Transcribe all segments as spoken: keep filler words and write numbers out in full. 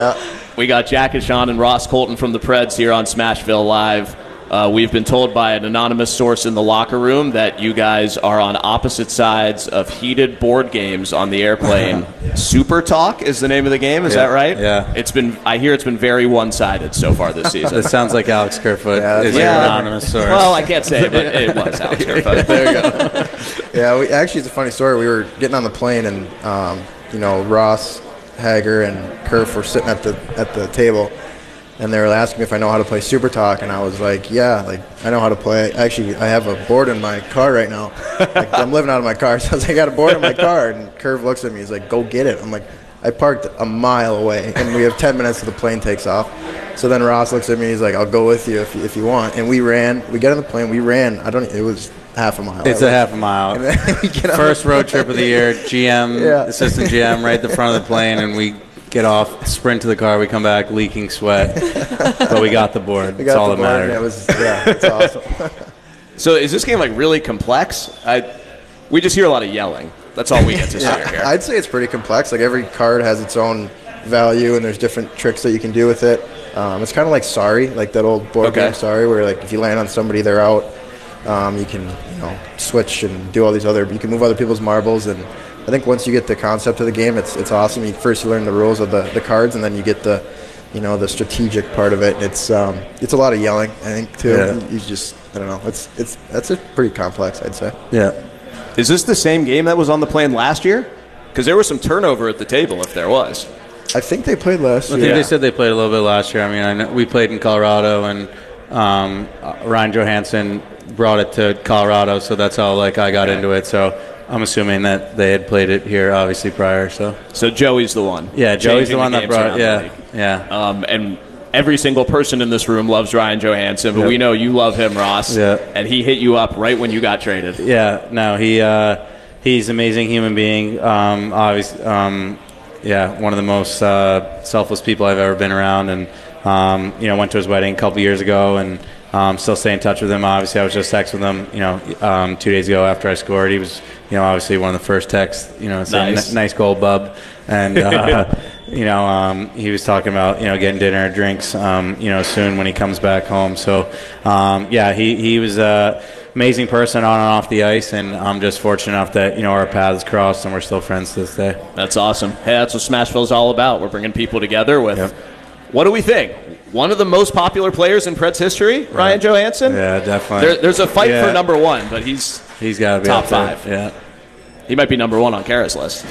Uh, we got Jack and Sean and Ross Colton from the Preds here on Smashville Live. Uh, we've been told by an anonymous source in the locker room that you guys are on opposite sides of heated board games on the airplane. Super Talk is the name of the game, is yeah, that right? Yeah. It's been. I hear it's been very one-sided so far this season. It sounds like Alex Kerfoot yeah, is yeah. your anonymous source. Well, I can't say, but it was Alex Kerfoot. There you go. Yeah, we, actually, it's a funny story. We were getting on the plane, and um, you know, Ross, Hager, and Kerf were sitting at the at the table. And they were asking me if I know how to play Super Talk, and I was like, yeah, like I know how to play. Actually, I have a board in my car right now. Like, I'm living out of my car, so I was like, I got a board in my car. And Curve looks at me, he's like, go get it. I'm like, I parked a mile away, and we have ten minutes till the plane takes off. So then Ross looks at me, he's like, I'll go with you if you, if you want. And we ran, we get on the plane, we ran, I don't, it was half a mile. It's a half a mile. First road trip of the year, G M, yeah. assistant G M right at the front of the plane, and we get off, sprint to the car, we come back leaking sweat, but we got the board. We got That's all the that board, mattered. it was, yeah, it's awesome. So is this game like really complex? I, we just hear a lot of yelling. That's all we get to yeah, hear here. I'd say it's pretty complex. Like every card has its own value, and there's different tricks that you can do with it. Um, it's kind of like Sorry, like that old board okay. game Sorry, where like if you land on somebody, they're out. Um, you can you know switch and do all these other. You can move other people's marbles, and I think once you get the concept of the game, it's it's awesome. You, first, you learn the rules of the, the cards, and then you get the, you know, the strategic part of it. It's um, it's a lot of yelling, I think, too. Yeah. You just, I don't know. It's it's that's a pretty complex, I'd say. Yeah. Is this the same game that was on the plane last year? Because there was some turnover at the table, if there was. I think they played last I year. think Yeah. they said they played a little bit last year. I mean, I know we played in Colorado, and um, Ryan Johansson brought it to Colorado, so that's how like I got into it. So I'm assuming that they had played it here, obviously, prior. So, so Joey's the one. Yeah, Joey's the one the that brought it. Yeah, the yeah. Um, and every single person in this room loves Ryan Johansson, but Yep. we know you love him, Ross. Yeah. And he hit you up right when you got traded. Yeah, no, he uh, he's an amazing human being. Um, obviously, um, yeah, one of the most uh, selfless people I've ever been around, and um, you know, went to his wedding a couple years ago, and um, still stay in touch with him. Obviously, I was just texting with him, you know, um, two days ago after I scored. He was, you know, obviously one of the first texts, you know, saying Nice. "N- nice goal, bub," and uh, you know, um, he was talking about, you know, getting dinner, drinks, um, you know, soon when he comes back home. So, um, yeah, he he was a amazing person on and off the ice, and I'm just fortunate enough that, you know, our paths crossed and we're still friends to this day. That's awesome. Hey, that's what Smashville's all about. We're bringing people together with, Yep. what do we think? One of the most popular players in Preds history, Ryan Right. Johansson? Yeah, definitely. There, there's a fight Yeah. for number one, but he's He's got to be top up there. five. Yeah. He might be number one on Kara's list.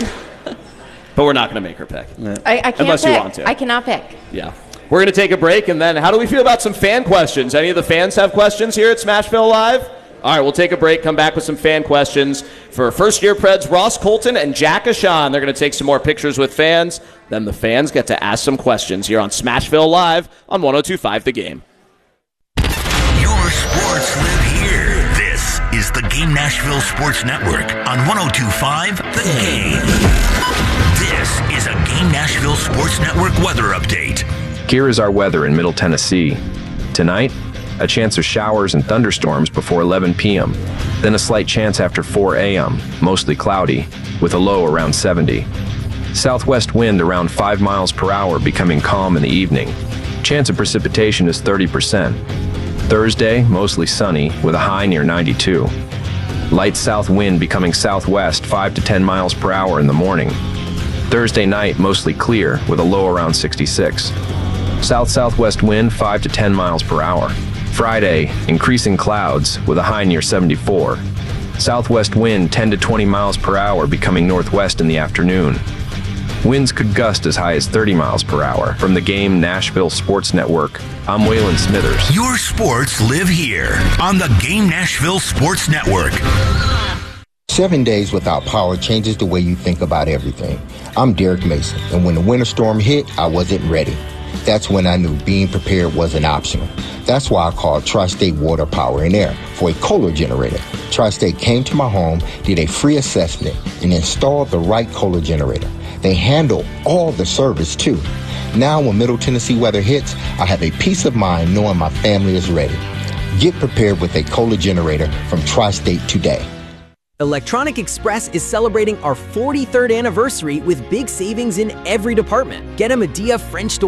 But we're not going to make her pick. I, I can't Unless pick. you want to. I cannot pick. Yeah. We're going to take a break, and then how do we feel about some fan questions? Any of the fans have questions here at Smashville Live? All right, we'll take a break, come back with some fan questions for first-year Preds Ross Colton and Jack Ashan. They're going to take some more pictures with fans. Then the fans get to ask some questions here on Smashville Live on one oh two point five The Game. Your sports live here. This is the Game Nashville Sports Network on one oh two point five The Game. This is a Game Nashville Sports Network weather update. Here is our weather in Middle Tennessee. Tonight, a chance of showers and thunderstorms before eleven p.m., then a slight chance after four a.m., mostly cloudy, with a low around seventy. Southwest wind around five miles per hour, becoming calm in the evening. Chance of precipitation is thirty percent. Thursday, mostly sunny, with a high near ninety-two. Light south wind becoming southwest five to ten miles per hour in the morning. Thursday night, mostly clear, with a low around sixty-six. South-southwest wind five to ten miles per hour. Friday, increasing clouds with a high near seventy-four. Southwest wind ten to twenty miles per hour, becoming northwest in the afternoon. Winds could gust as high as thirty miles per hour. From the Game Nashville Sports Network, I'm Waylon Smithers. Your sports live here on the Game Nashville Sports Network. Seven days without power changes the way you think about everything. I'm Derek Mason, and when the winter storm hit, I wasn't ready. That's when I knew being prepared wasn't optional. That's why I called Tri-State Water Power and Air for a Kohler generator. Tri-State came to my home, did a free assessment, and installed the right Kohler generator. They handle all the service, too. Now, when Middle Tennessee weather hits, I have a peace of mind knowing my family is ready. Get prepared with a Kohler generator from Tri-State today. Electronic Express is celebrating our forty-third anniversary with big savings in every department. Get a Medea French door